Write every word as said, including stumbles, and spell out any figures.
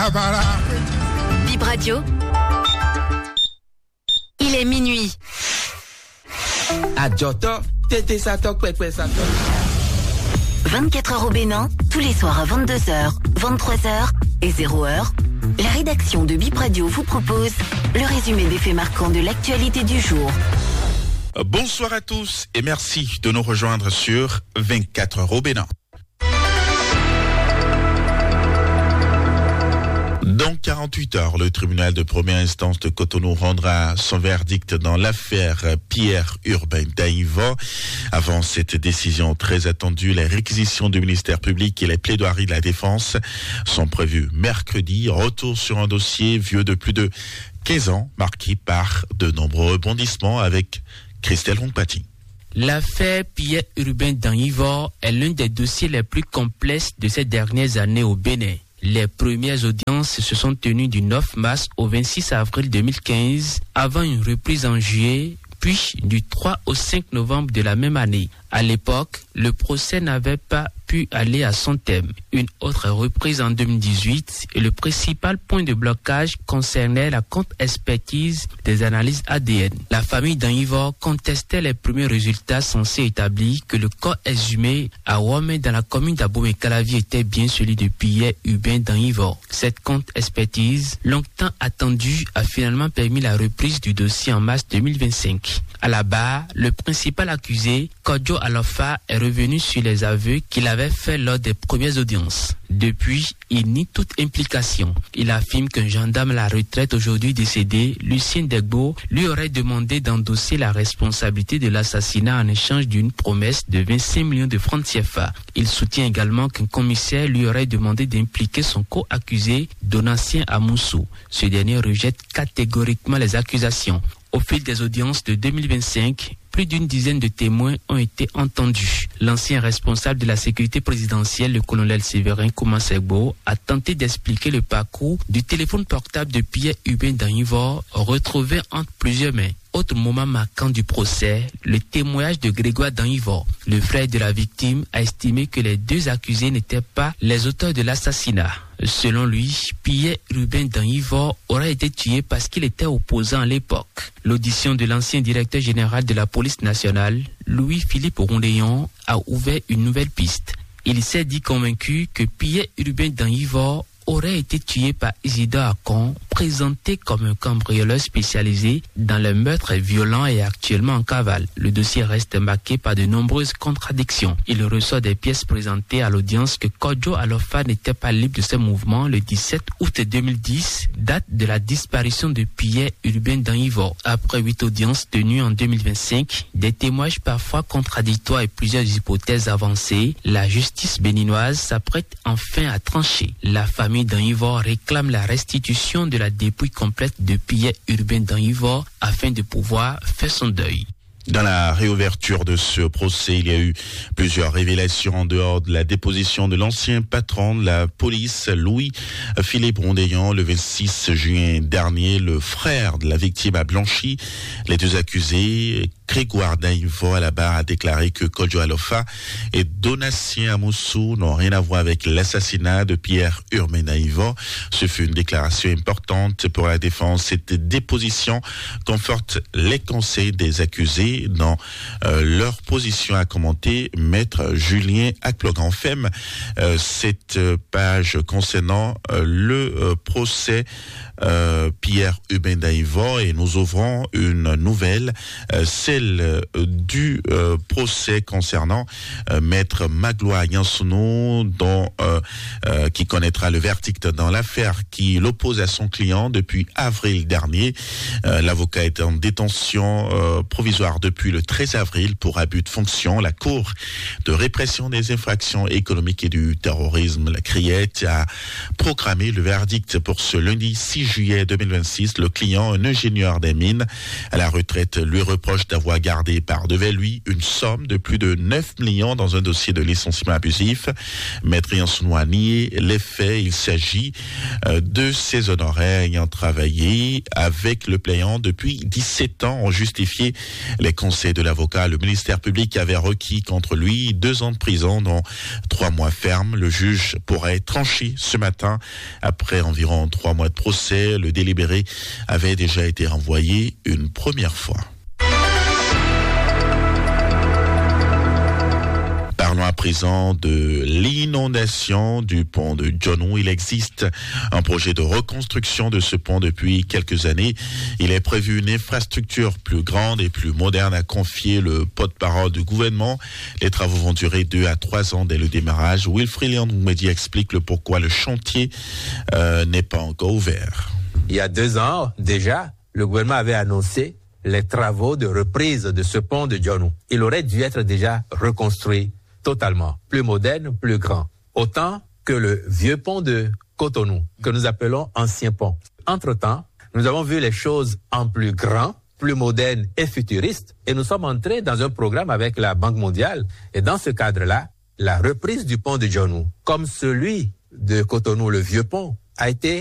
Bip Radio. Il est minuit. Adjoto, tété ça toque, pépé ça toque. vingt-quatre heures au Bénin, tous les soirs à vingt-deux heures, vingt-trois heures et zéro heure. La rédaction de Bip Radio vous propose le résumé des faits marquants de l'actualité du jour. Bonsoir à tous et merci de nous rejoindre sur vingt-quatre heures au Bénin. Dans quarante-huit heures, le tribunal de première instance de Cotonou rendra son verdict dans l'affaire Pierre Urbain Daïva. Avant cette décision très attendue, les réquisitions du ministère public et les plaidoiries de la défense sont prévues mercredi. Retour sur un dossier vieux de plus de quinze ans, marqué par de nombreux rebondissements avec Christelle Hongpati. L'affaire Pierre Urbain Daïva est l'un des dossiers les plus complexes de ces dernières années au Bénin. Les premières audiences se sont tenues du neuf mars au vingt-six avril deux mille quinze, avant une reprise en juillet, puis du trois au cinq novembre de la même année. À l'époque, le procès n'avait pas pu aller à son terme. Une autre reprise en deux mille dix-huit et le principal point de blocage concernait la contre-expertise des analyses A D N. La famille d'Anivor contestait les premiers résultats censés établir que le corps exhumé à Ouamé dans la commune d'Abomey-Calavi était bien celui de Pierre Urbain d'Anivor. Cette contre-expertise, longtemps attendue, a finalement permis la reprise du dossier en mars deux mille vingt-cinq. À la barre, le principal accusé, Kodjo Alofa, est revenu sur les aveux qu'il avait faits lors des premières audiences. Depuis, il nie toute implication. Il affirme qu'un gendarme à la retraite aujourd'hui décédé, Lucien Degbo, lui aurait demandé d'endosser la responsabilité de l'assassinat en échange d'une promesse de vingt-cinq millions de francs C F A. Il soutient également qu'un commissaire lui aurait demandé d'impliquer son co-accusé, Donatien Amoussou. Ce dernier rejette catégoriquement les accusations. Au fil des audiences de deux mille vingt-cinq, plus d'une dizaine de témoins ont été entendus. L'ancien responsable de la sécurité présidentielle, le colonel Séverin Koumansegbo, a tenté d'expliquer le parcours du téléphone portable de Pierre Urbain d'Anivor, retrouvé entre plusieurs mains. Autre moment marquant du procès, le témoignage de Grégoire d'Anivor. Le frère de la victime a estimé que les deux accusés n'étaient pas les auteurs de l'assassinat. Selon lui, Pierre Urbain d'Anivor aurait été tué parce qu'il était opposant à l'époque. L'audition de l'ancien directeur général de la police nationale, Louis-Philippe Rondéon, a ouvert une nouvelle piste. Il s'est dit convaincu que Pierre Urbain d'Anivor aurait été tué par Isidore Akon, présenté comme un cambrioleur spécialisé dans le meurtre violent et actuellement en cavale. Le dossier reste marqué par de nombreuses contradictions. Il ressort des pièces présentées à l'audience que Kodjo Alofa n'était pas libre de ses mouvements le dix-sept août deux mille dix, date de la disparition de Pierre Urbain d'Anivor. Après huit audiences tenues en deux mille vingt-cinq, des témoignages parfois contradictoires et plusieurs hypothèses avancées, la justice béninoise s'apprête enfin à trancher. La famille d'Anivor réclame la restitution de la dépouille complète de Pierre Urbain d'Anivor afin de pouvoir faire son deuil. Dans la réouverture de ce procès, il y a eu plusieurs révélations en dehors de la déposition de l'ancien patron de la police, Louis-Philippe Rondéon. Le vingt-six juin dernier, le frère de la victime a blanchi. Les deux accusés, Grégoire d'Anivor à la barre, a déclaré que Kodjo Alofa et Donatien Amoussou n'ont rien à voir avec l'assassinat de Pierre Urbain d'Anivor. Ce fut une déclaration importante pour la défense. Cette déposition conforte les conseils des accusés dans euh, leur position, à commenter maître Julien Akplogan. Femme euh, cette page concernant euh, le euh, procès euh, Pierre Urbain d'Anivor, et nous ouvrons une nouvelle, euh, celle euh, du euh, procès concernant euh, maître Magloire Yansounou, dont euh, euh, qui connaîtra le verdict dans l'affaire qui l'oppose à son client depuis avril dernier. Euh, l'avocat est en détention euh, provisoire depuis le treize avril pour abus de fonction. La Cour de répression des infractions économiques et du terrorisme, la Criette, a programmé le verdict pour ce lundi six juillet deux mille vingt-six. Le client, un ingénieur des mines à la retraite, lui reproche d'avoir doit garder par devant lui une somme de plus de neuf millions dans un dossier de licenciement abusif. Maître Yansounou a nié les faits. Il s'agit euh, de ses honoraires ayant travaillé avec le plaignant depuis dix-sept ans. On justifié les conseils de l'avocat. Le ministère public avait requis contre lui deux ans de prison, dont trois mois ferme. Le juge pourrait trancher ce matin. Après environ trois mois de procès, le délibéré avait déjà été renvoyé une première fois. Parlons à présent de l'inondation du pont de Djonou. Il existe un projet de reconstruction de ce pont depuis quelques années. Il est prévu une infrastructure plus grande et plus moderne, a confié le porte-parole du gouvernement. Les travaux vont durer deux à trois ans dès le démarrage. Wilfried Léandroumedi explique le pourquoi le chantier euh, n'est pas encore ouvert. Il y a deux ans déjà, le gouvernement avait annoncé les travaux de reprise de ce pont de Djonou. Il aurait dû être déjà reconstruit totalement, plus moderne, plus grand. Autant que le vieux pont de Cotonou, que nous appelons ancien pont. Entre-temps, nous avons vu les choses en plus grand, plus moderne et futuriste, et nous sommes entrés dans un programme avec la Banque mondiale. Et dans ce cadre-là, la reprise du pont de Djonou, comme celui de Cotonou, le vieux pont, a été